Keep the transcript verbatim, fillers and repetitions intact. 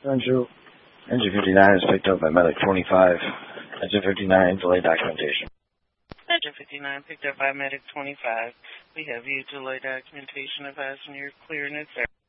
Engine, engine fifty-nine is picked up by Medic twenty-five. Engine fifty-nine, delay documentation. Engine fifty-nine picked up by Medic twenty-five. We have you delay documentation of passenger clear in its area.